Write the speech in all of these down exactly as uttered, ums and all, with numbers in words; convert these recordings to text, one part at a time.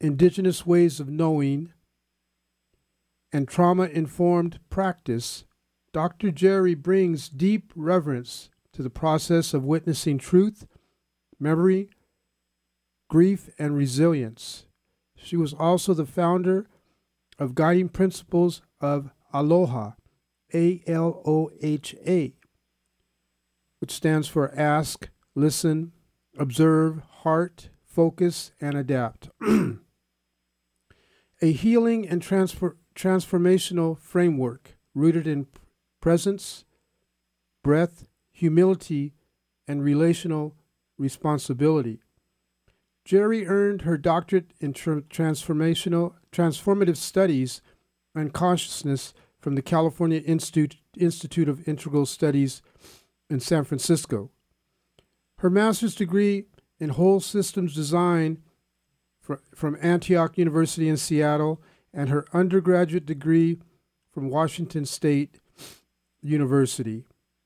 indigenous ways of knowing, and trauma-informed practice, Doctor Jerry brings deep reverence to the process of witnessing truth, memory, grief, and resilience. She was also the founder of Guiding Principles of Aloha, A L O H A, which stands for Ask, Listen, Observe, Heart, Focus, and Adapt. A healing and transfer, transformational framework rooted in presence, breath, humility, and relational responsibility. Jerry earned her doctorate in tra- transformational transformative studies and consciousness from the California Institute, Institute of Integral Studies in San Francisco. Her master's degree in whole systems design fr- from Antioch University in Seattle, and her undergraduate degree from Washington State University.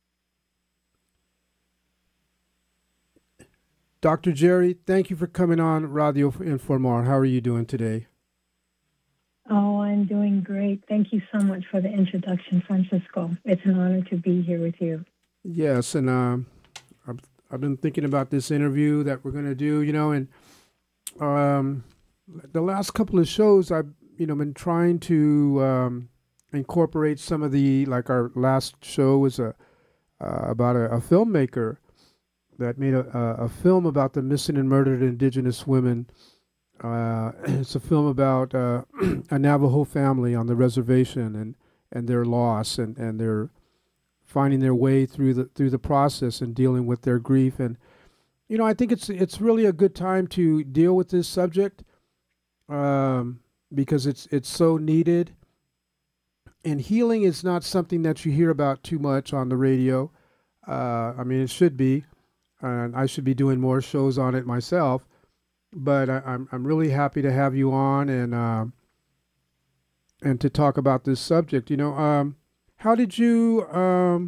Doctor Jerry, thank you for coming on Radio Informar. How are you doing today? Oh, I'm doing great. Thank you so much for the introduction, Francisco. It's an honor to be here with you. Yes, and um, I've, I've been thinking about this interview that we're going to do, you know, and um, the last couple of shows I've, you know, been trying to um, incorporate some of the, like our last show was a uh, about a, a filmmaker that made a, a, a film about the missing and murdered indigenous women. Uh, it's a film about uh, a Navajo family on the reservation and, and their loss and, and their finding their way through the through the process and dealing with their grief. And you know, I think it's it's really a good time to deal with this subject um, because it's it's so needed. And healing is not something that you hear about too much on the radio. Uh, I mean, it should be, and I should be doing more shows on it myself. But I, I'm I'm really happy to have you on and uh, and to talk about this subject. You know, um, how did you um,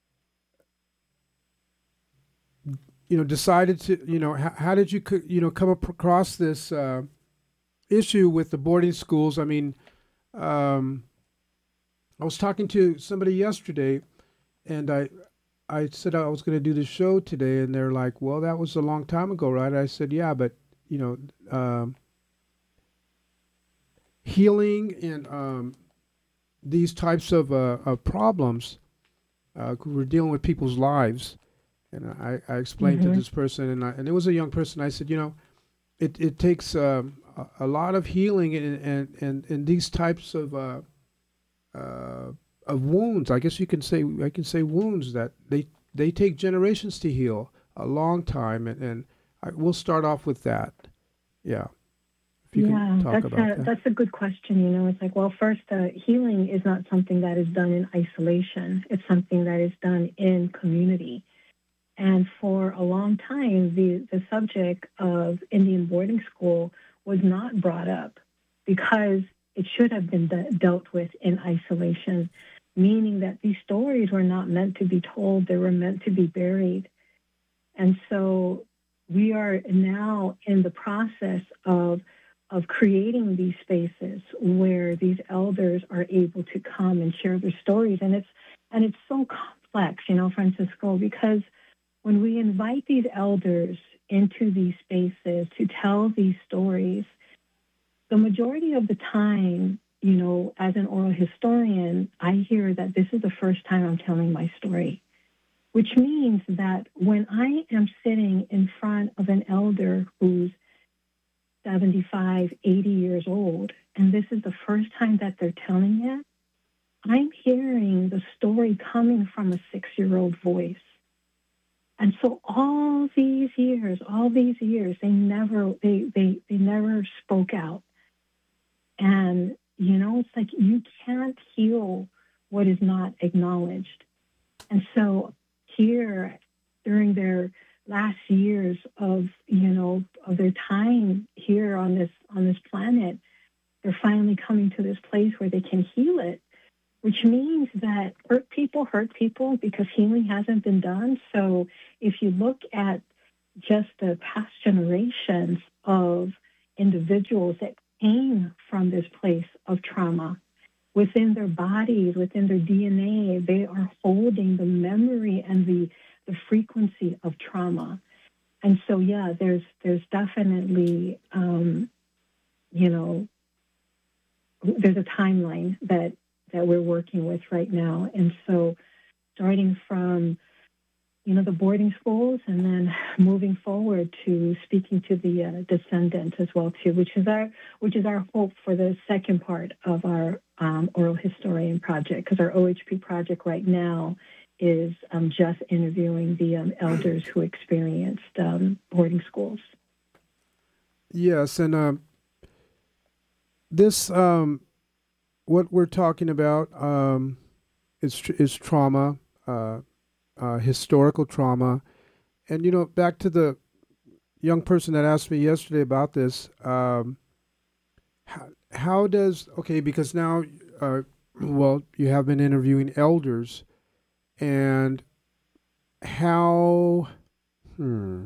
you know decided to you know how, how did you co- you know come up across this uh, issue with the boarding schools? I mean, um, I was talking to somebody yesterday, and I I said I was going to do the show today, and they're like, "Well, that was a long time ago, right?" I said, "Yeah, but you know, um, healing and um, these types of, uh, of problems, uh, we're dealing with people's lives." And I, I explained to Mm-hmm. this person, and I, and it was a young person. I said, you know, it it takes um, a, a lot of healing and and and, and these types of uh, uh, of wounds. I guess you can say I can say wounds that they they take generations to heal, a long time, and and I, we'll start off with that. Yeah, if you can Yeah, talk that's about a that. that's a good question. You know, it's like, well, first, uh, healing is not something that is done in isolation. It's something that is done in community. And for a long time, the the subject of Indian boarding school was not brought up because it should have been de- dealt with in isolation, meaning that these stories were not meant to be told; they were meant to be buried. And so we are now in the process of of creating these spaces where these elders are able to come and share their stories. And it's and it's so complex, you know, Francisco, because when we invite these elders into these spaces to tell these stories, the majority of the time, you know, as an oral historian, I hear that this is the first time I'm telling my story, which means that when I am sitting in front of an elder who's seventy-five, eighty years old, and this is the first time that they're telling it, I'm hearing the story coming from a six-year-old voice. And so all these years, all these years, they never, they, they, they never spoke out. And, you know, it's like you can't heal what is not acknowledged. And so here, during their last years of, you know, of their time here on this on this planet, they're finally coming to this place where they can heal it, which means that hurt people hurt people because healing hasn't been done. So if you look at just the past generations of individuals that came from this place of trauma. Within their bodies, within their D N A, they are holding the memory and the, the frequency of trauma. And so, yeah, there's there's definitely, um, you know, there's a timeline that, that we're working with right now. And so starting from, you know, the boarding schools and then moving forward to speaking to the uh, descendants as well, too, which is our which is our hope for the second part of our um, oral historian project, because our O H P project right now is um, just interviewing the um, elders who experienced um, boarding schools. Yes, and um, this, um, what we're talking about um, is, tr- is trauma, uh, uh, historical trauma. And, you know, back to the young person that asked me yesterday about this, um, how, how does, okay, because now, uh, well, you have been interviewing elders, and how, hmm,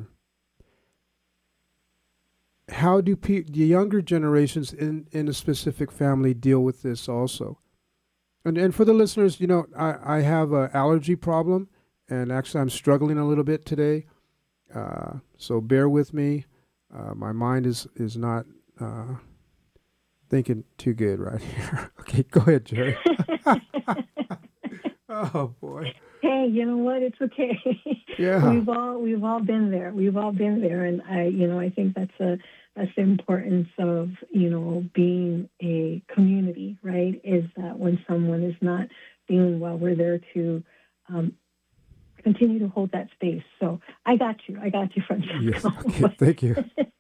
how do pe- the younger generations in, in a specific family deal with this also? And and for the listeners, you know, I, I have an allergy problem, and actually I'm struggling a little bit today. Uh, so bear with me. Uh, my mind is is not uh, thinking too good right here. Okay, go ahead, Jerry. Oh boy. Hey, you know what? It's okay. Yeah. we've all we've all been there. We've all been there, and I, you know, I think that's a that's the importance of, you know, being a community, right? Is that when someone is not feeling well, we're there to um, continue to hold that space. So I got you. I got you, Yes. Francesco. Okay. Thank you.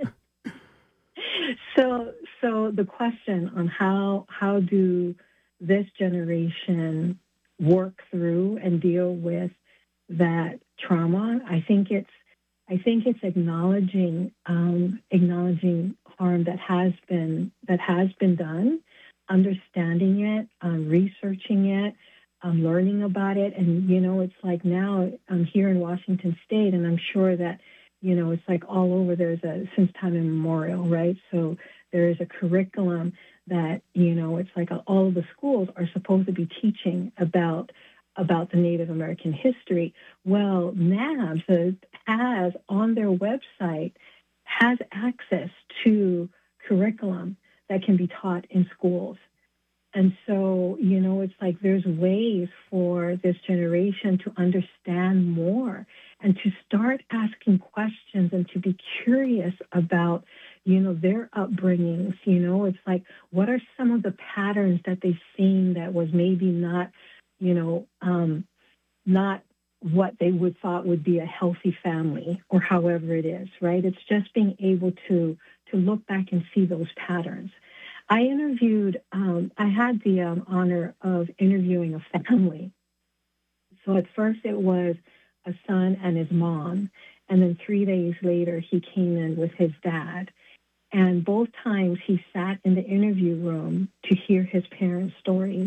so so the question on how how do this generation work through and deal with that trauma, I think it's I think it's acknowledging um, acknowledging harm that has been that has been done, understanding it, um, researching it, um, learning about it, and you know, it's like now I'm here in Washington State, and I'm sure that you know it's like all over. There's a since time immemorial, right? So there is a curriculum that you know it's like all of the schools are supposed to be teaching about about the Native American history. Well, NABS has on their website has access to curriculum that can be taught in schools. And so, you know, it's like there's ways for this generation to understand more and to start asking questions and to be curious about, you know, their upbringings. You know, it's like, what are some of the patterns that they've seen that was maybe not, you know, um, not what they would thought would be a healthy family or however it is, right? It's just being able to to look back and see those patterns. I interviewed, um, I had the um, honor of interviewing a family. So at first it was a son and his mom. And then three days later, he came in with his dad. And both times he sat in the interview room to hear his parents' stories.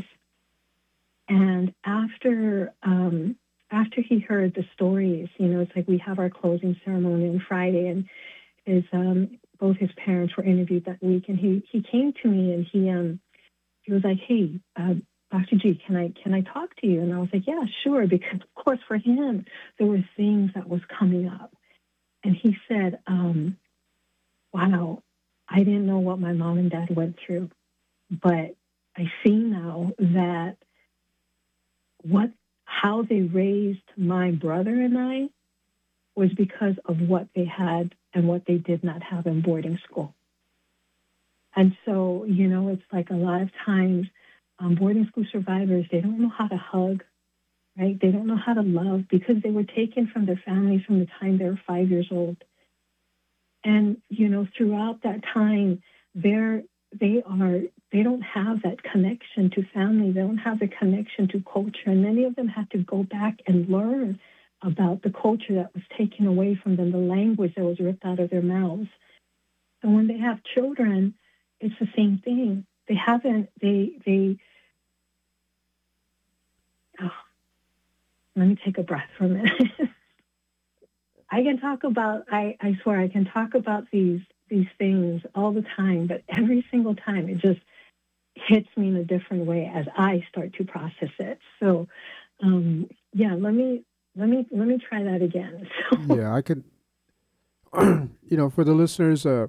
And after um, after he heard the stories, you know, it's like we have our closing ceremony on Friday, and his um, both his parents were interviewed that week, and he he came to me and he um he was like, "Hey, uh, Doctor G, can I can I talk to you?" And I was like, "Yeah, sure," because of course for him there were things that was coming up, and he said, um, "Wow, I didn't know what my mom and dad went through, but I see now that what how they raised my brother and I was because of what they had and what they did not have in boarding school." And so, you know, it's like a lot of times um, boarding school survivors, they don't know how to hug, right? They don't know how to love because they were taken from their families from the time they were five years old. And, you know, throughout that time, they're, they are, they don't have that connection to family. They don't have the connection to culture. And many of them have to go back and learn about the culture that was taken away from them, the language that was ripped out of their mouths. And when they have children, it's the same thing. They haven't, they, they, oh, let me take a breath for a minute. I can talk about, I, I swear, I can talk about these these things all the time, but every single time it just hits me in a different way as I start to process it. So, um, yeah, let me let me let me try that again. So, Yeah, I could. You know, for the listeners, uh,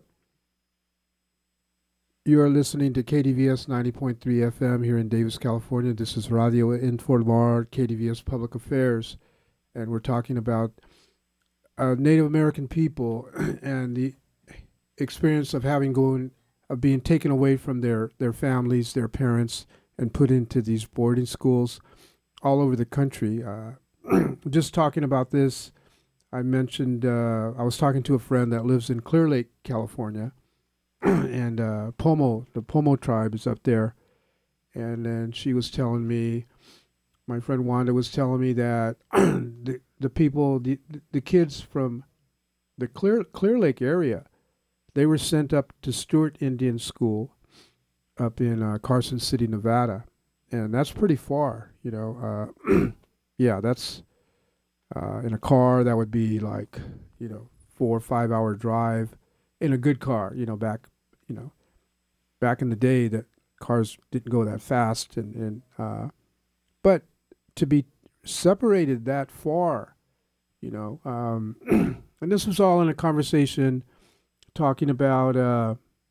you are listening to K D V S ninety point three F M here in Davis, California. This is Radio Informar, K D V S Public Affairs, and we're talking about uh, Native American people and the experience of having going of being taken away from their their families, their parents, and put into these boarding schools all over the country. Uh, just talking about this, I mentioned uh, I was talking to a friend that lives in Clear Lake, California, and uh, Pomo, the Pomo tribe is up there, and then she was telling me, my friend Wanda was telling me that the the people, the the kids from the Clear Clear Lake area, they were sent up to Stewart Indian School up in uh, Carson City, Nevada, and that's pretty far. You know, uh, yeah, that's uh, in a car that would be like, you know, four or five hour drive in a good car. You know, back, you know, back in the day that cars didn't go that fast, and and uh, but to be separated that far, you know, um, and this was all in a conversation talking about. Uh,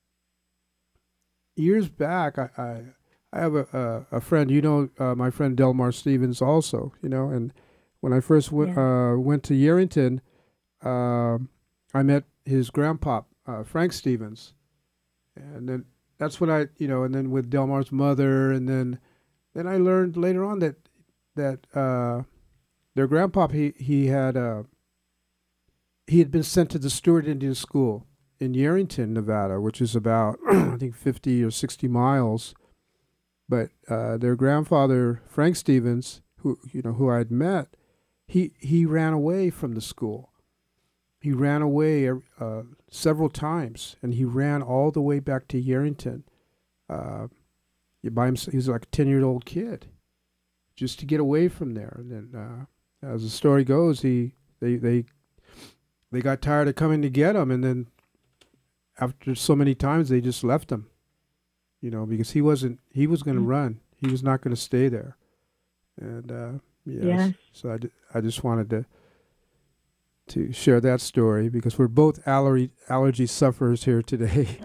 years back, I, I, I have a, a, a friend, you know, uh, my friend Delmar Stevens also, you know, and when I first w- yeah, uh, went to Yerington, uh, I met his grandpa, uh, Frank Stevens. And then that's when I, you know, and then with Delmar's mother, and then, then I learned later on that, that uh, their grandpa, he, he had, uh, he had been sent to the Stewart Indian School in Yerington, Nevada, which is about, I think, fifty or sixty miles. But uh, their grandfather, Frank Stevens, who you know who I'd met, he he ran away from the school. He ran away uh, several times, and he ran all the way back to Yerington. Uh, by himself, he was like a ten-year-old kid, just to get away from there. And then, uh, as the story goes, he they they they got tired of coming to get him, and then after so many times, they just left him. You know, because he wasn't he was going to run. He was not going to stay there. And uh, yes, yes, so I, d- I just wanted to to share that story because we're both allergy allergy sufferers here today.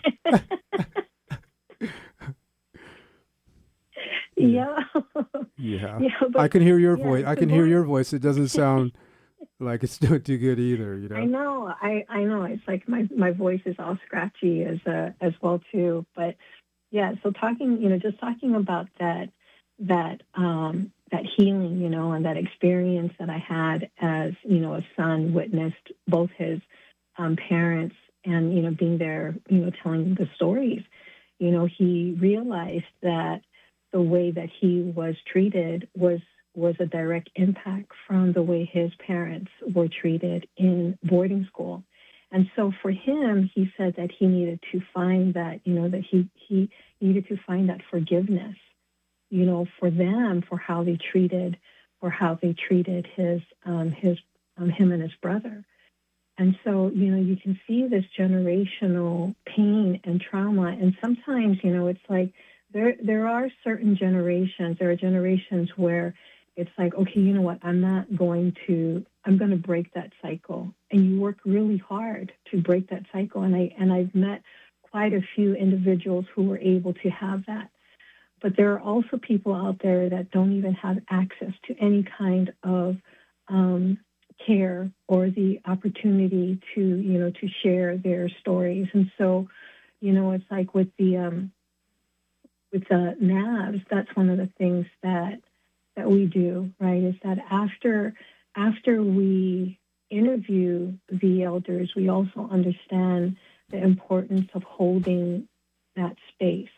Yeah, yeah, yeah. yeah. I But can hear your yeah, voice. I to can hear go. your voice. It doesn't sound like it's doing too good either. You I know. know, I I know. It's like my my voice is all scratchy as uh, as well too. But yeah, so talking, you know, just talking about that that um, that healing, you know, and that experience that I had as you know a son witnessed both his um, parents and you know being there, you know, telling the stories. You know, he realized that the way that he was treated was was a direct impact from the way his parents were treated in boarding school. And so for him, he said that he needed to find that, you know, that he, he needed to find that forgiveness, you know, for them, for how they treated, for how they treated his, um, his, um, him and his brother. And so, you know, you can see this generational pain and trauma. And sometimes, you know, it's like there there are certain generations, there are generations where it's like, okay, you know what, I'm not going to I'm going to break that cycle. And you work really hard to break that cycle. And I and I've met quite a few individuals who were able to have that. But there are also people out there that don't even have access to any kind of um, care or the opportunity to, you know, to share their stories. And so, you know, it's like with the um, with the N A Vs, that's one of the things that that we do, right? Is that after after we interview the elders, we also understand the importance of holding that space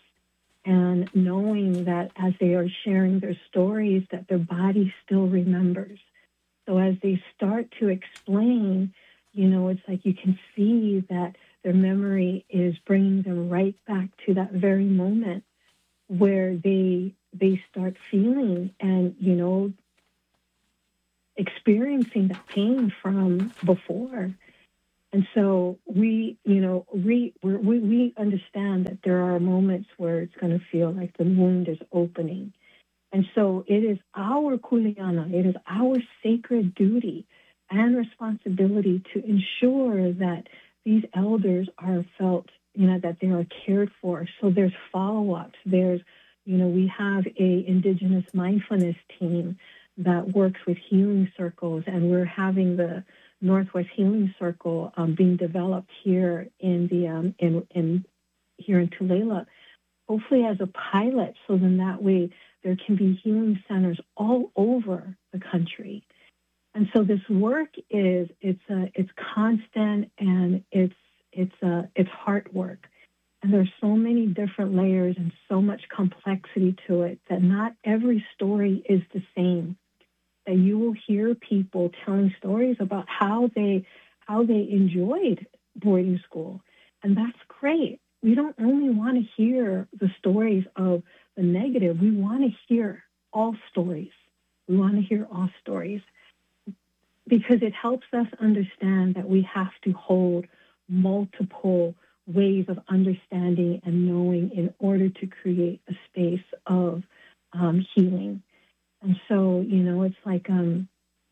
and knowing that as they are sharing their stories that their body still remembers. So as they start to explain, you know, it's like you can see that their memory is bringing them right back to that very moment where they they start feeling and, you know, experiencing that pain from before. And so we, you know, we, we, we understand that there are moments where it's going to feel like the wound is opening. And so it is our kuleana, it is our sacred duty and responsibility to ensure that these elders are felt, you know, that they are cared for. So there's follow-ups. There's, you know, we have a indigenous mindfulness team that works with healing circles, and we're having the Northwest Healing Circle um, being developed here in the um, in in here in Tulalip, hopefully as a pilot, so then that way there can be healing centers all over the country. And so this work is it's a, it's constant, and it's it's a, it's heart work. And there's so many different layers and so much complexity to it that not every story is the same. That you will hear people telling stories about how they how they enjoyed boarding school, and that's great. We don't only want to hear the stories of the negative. We want to hear all stories. We want to hear all stories because it helps us understand that we have to hold multiple ways of understanding and knowing in order to create a space of um, healing. And so, you know, it's like, um,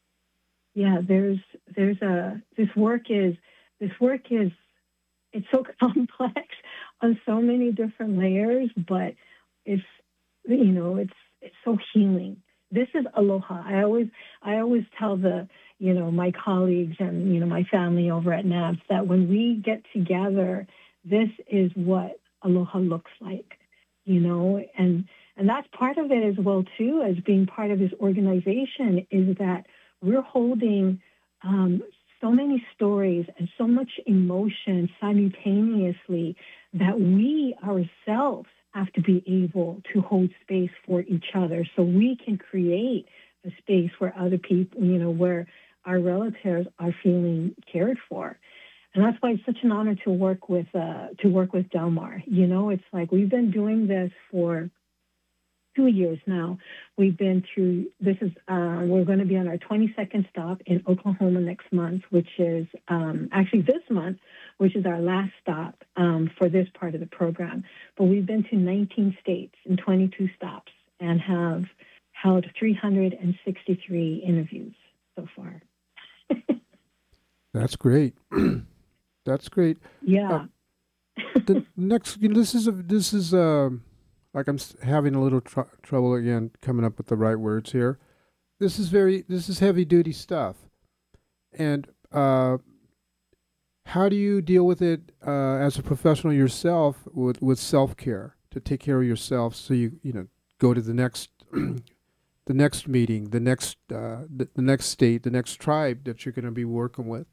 yeah, there's, there's a, this work is, this work is, it's so complex on so many different layers, but it's, you know, it's, it's so healing. This is aloha. I always, I always tell the, you know, my colleagues and, you know, my family over at N A B S that when we get together, this is what aloha looks like, you know, and, and that's part of it as well, too, as being part of this organization, is that we're holding um, so many stories and so much emotion simultaneously that we ourselves have to be able to hold space for each other so we can create a space where other people, you know, where our relatives are feeling cared for. And that's why it's such an honor to work with uh, to work with Del Mar. You know, it's like we've been doing this for two years now. We've been through, this is, uh, we're going to be on our twenty-second stop in Oklahoma next month, which is um, actually this month, which is our last stop um, for this part of the program. But we've been to nineteen states and twenty-two stops and have held three hundred sixty-three interviews so far. That's great. That's great. Uh, Yeah. the next, you know, this is a, this is um like I'm s- having a little tr- trouble again coming up with the right words here. This is very this is heavy duty stuff, and uh, how do you deal with it uh, as a professional yourself with with self care to take care of yourself so you you know go to the next the next meeting, the next uh, the, the next state, the next tribe that you're going to be working with.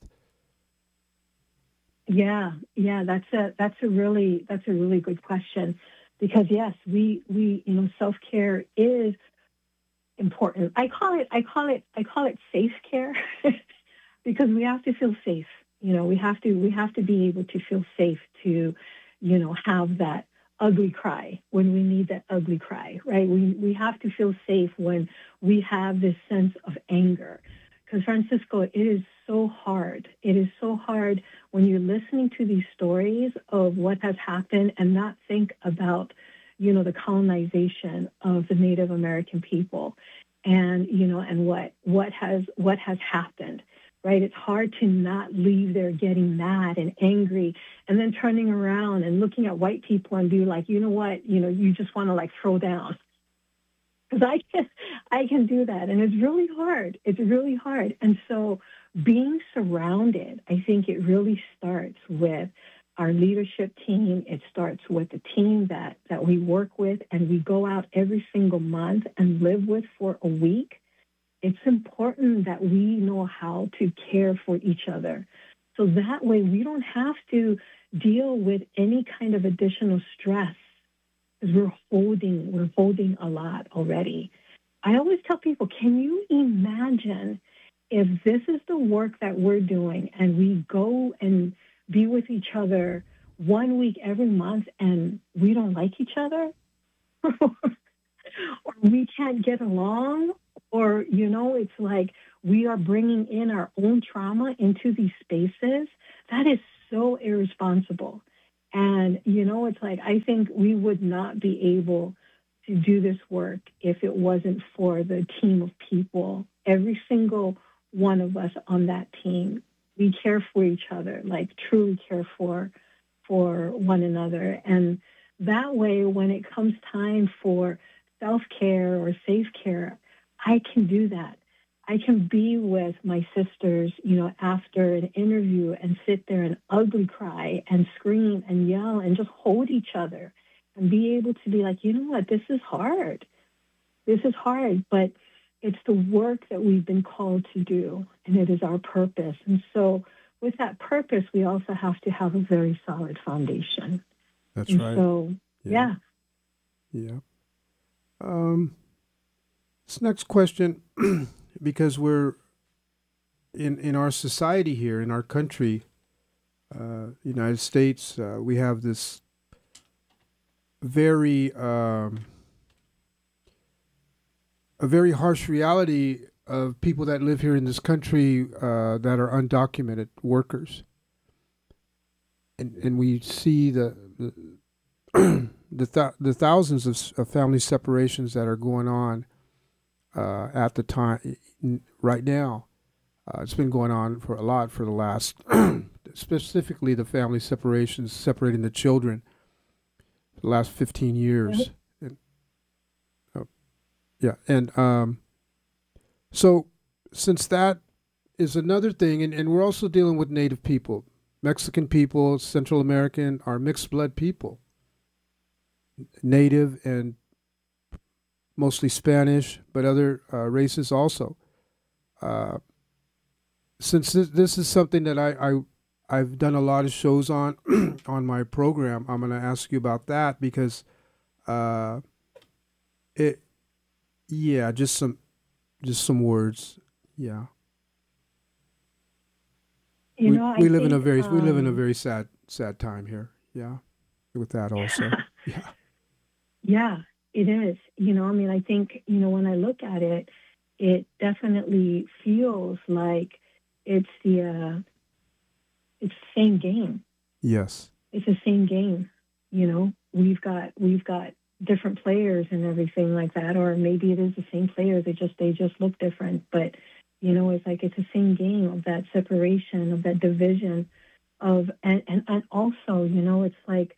Yeah, yeah, that's a that's a really that's a really good question because yes, we we you know self-care is important. I call it I call it I call it safe care because we have to feel safe. You know, we have to we have to be able to feel safe to, you know, have that ugly cry when we need that ugly cry, right? We we have to feel safe when we have this sense of anger. Because Francisco, it is so hard. It is so hard when you're listening to these stories of what has happened and not think about, you know, the colonization of the Native American people and, you know, and what what has what has happened, right? It's hard to not leave there getting mad and angry and then turning around and looking at white people and be like, you know what, you know, you just want to like throw down. Because I can, I can do that, and it's really hard. It's really hard, and so being surrounded, I think it really starts with our leadership team. It starts with the team that that we work with, and we go out every single month and live with for a week. It's important that we know how to care for each other. So that way we don't have to deal with any kind of additional stress because we're holding, we're holding a lot already. I always tell people, can you imagine if this is the work that we're doing and we go and be with each other one week every month and we don't like each other? Or we can't get along, or, you know, it's like we are bringing in our own trauma into these spaces That is so irresponsible. And, you know, it's like, I think we would not be able to do this work if it wasn't for the team of people. Every single one of us on that team, we care for each other, like truly care for for one another. And that way, when it comes time for self care or safe care, I can do that. I can be with my sisters, you know, after an interview and sit there and ugly cry and scream and yell and just hold each other and be able to be like, you know what, this is hard. This is hard, but it's the work that we've been called to do, and it is our purpose. And so, with that purpose, we also have to have a very solid foundation. That's and right. So, yeah. Yeah. yeah. Um, this next question, because we're in in our society here, in our country, uh, United States, uh, we have this very um, a very harsh reality of people that live here in this country uh, that are undocumented workers, and and we see the the the, th- the thousands of, of family separations that are going on uh, at the time right now. Uh, it's been going on for a lot for the last, specifically the family separations, separating the children, the last fifteen years. And, oh, yeah, and um, so since that is another thing, and, and we're also dealing with Native people, Mexican people, Central American, are mixed blood people, Native and mostly Spanish, but other uh, races also. Uh, since this, this is something that I, I I've done a lot of shows on on my program, I'm going to ask you about that because uh, it yeah, just some just some words. Yeah. You We know, I we live in a think, very we live in a um, very sad sad time here. Yeah. With that also. Yeah. yeah, it is. You know, I mean, I think, you know, when I look at it, it definitely feels like it's the uh, it's the same game. Yes. It's the same game. You know, we've got we've got different players and everything like that, or maybe it is the same players. They just they just look different, but you know, it's like it's the same game of that separation, of that division, of and and, and also, you know, it's like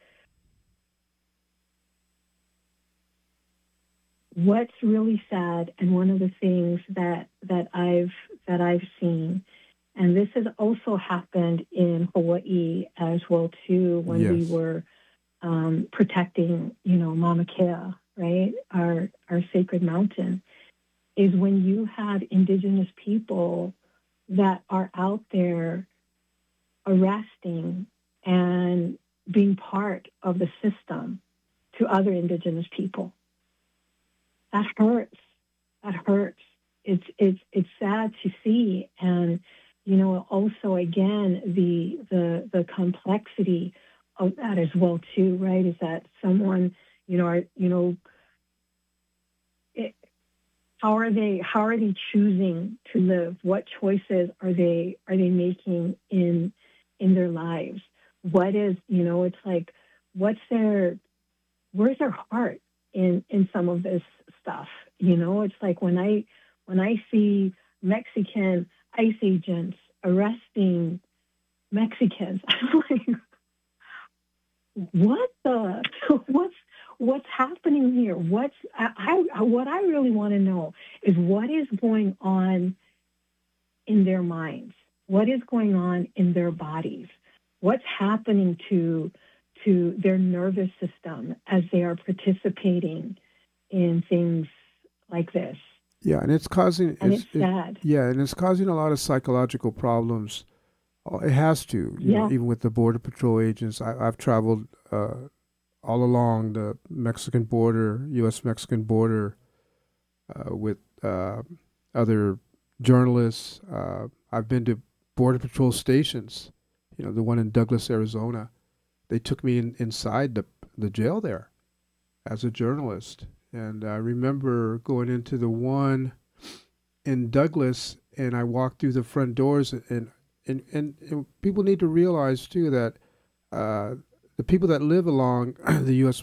what's really sad, and one of the things that that I've that I've seen, and this has also happened in Hawaii as well too, when we Yes. were um, protecting, you know, Mauna Kea, right, our our sacred mountain, is when you have indigenous people that are out there arresting and being part of the system to other indigenous people. That hurts. That hurts. It's it's it's sad to see, and you know, also again the the the complexity of that as well too, right? Is that someone, you know, are, you know, it, how are they how are they choosing to live? What choices are they are they making in in their lives? What is, you know, it's like what's their where's their heart in in some of this stuff? You know, it's like when I when I see Mexican ICE agents arresting Mexicans, I'm like, what the what's what's happening here? What's I, I what I really want to know is what is going on in their minds? What is going on in their bodies? What's happening to to their nervous system as they are participating in things like this? Yeah, and it's causing And it's it's it sad. yeah, and it's causing a lot of psychological problems. Oh, it has to, you know, Yeah. even with the border patrol agents. I, I've traveled uh, all along the Mexican border, U S Mexican border, uh, with uh, other journalists. Uh, I've been to border patrol stations. You know, the one in Douglas, Arizona. They took me in, inside the the jail there as a journalist, and I remember going into the one in Douglas, and I walked through the front doors, and and, and, and people need to realize too that uh, the people that live along the U S